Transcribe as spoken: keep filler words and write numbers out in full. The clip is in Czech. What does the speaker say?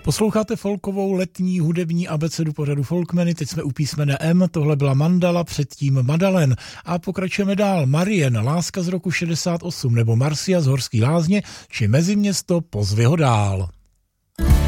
Posloucháte folkovou letní hudební abecedu pořadu Folkmeny, teď jsme u písmene M, tohle byla Mandala, předtím Madalen a pokračujeme dál. Marien, Láska z roku šedesát osm, nebo Marcia z Horský Lázně, či Meziměsto, Pozvi ho dál.